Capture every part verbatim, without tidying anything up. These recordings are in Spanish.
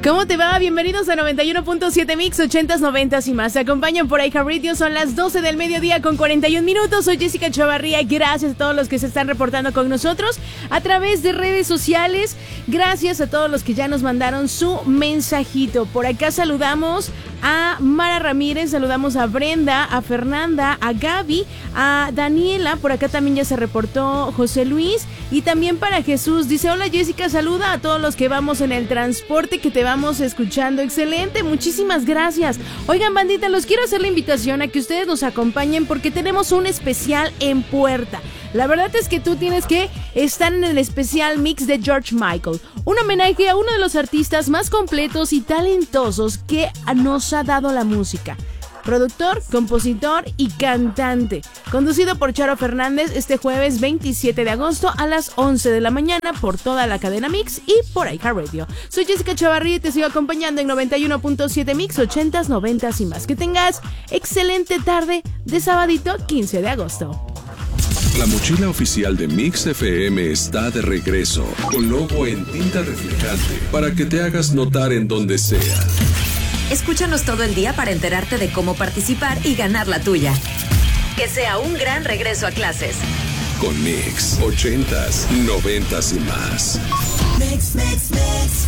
¿Cómo te va? Bienvenidos a noventa y uno punto siete Mix, ochentas, noventas y más. Se acompañan por iHeartRadio, son las doce del mediodía con cuarenta y un minutos. Soy Jessica Chavarría. Gracias a todos los que se están reportando con nosotros a través de redes sociales. Gracias a todos los que ya nos mandaron su mensajito. Por acá saludamos a Mara Ramírez, saludamos a Brenda, a Fernanda, a Gaby, a Daniela. Por acá también ya se reportó José Luis. Y también para Jesús, dice: hola Jessica, saluda a todos los que vamos en el transporte, que te vamos escuchando. Excelente, muchísimas gracias. Oigan, bandita, los quiero hacer la invitación a que ustedes nos acompañen porque tenemos un especial en puerta. La verdad es que tú tienes que estar en el especial mix de George Michael, un homenaje a uno de los artistas más completos y talentosos que nos ha dado la música. Productor, compositor y cantante. Conducido por Charo Fernández este jueves veintisiete de agosto a las once de la mañana por toda la cadena Mix y por iHeartRadio. Soy Jessica Chavarría y te sigo acompañando en noventa y uno punto siete Mix, ochentas, noventas y más. Que tengas excelente tarde de sabadito quince de agosto. La mochila oficial de Mix F M está de regreso, con logo en tinta reflejante, para que te hagas notar en donde sea. Escúchanos todo el día para enterarte de cómo participar y ganar la tuya. Que sea un gran regreso a clases. Con Mix, ochentas, noventas y más. Mix, mix, mix.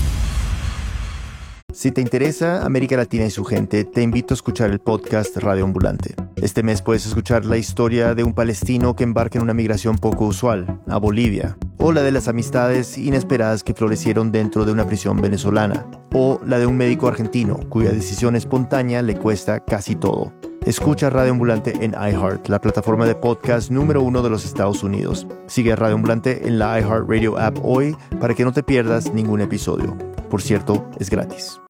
Si te interesa América Latina y su gente, te invito a escuchar el podcast Radio Ambulante. Este mes puedes escuchar la historia de un palestino que embarca en una migración poco usual, a Bolivia, o la de las amistades inesperadas que florecieron dentro de una prisión venezolana, o la de un médico argentino cuya decisión espontánea le cuesta casi todo. Escucha Radio Ambulante en iHeart, la plataforma de podcast número uno de los Estados Unidos. Sigue a Radio Ambulante en la iHeartRadio app hoy para que no te pierdas ningún episodio. Por cierto, es gratis.